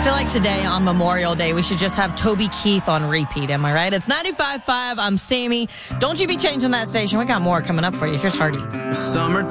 I feel like today on Memorial Day, we should just have Toby Keith on repeat. Am I right? It's 95.5. I'm Sammy. Don't you be changing that station. We got more coming up for you. Here's Hardy. Summertime.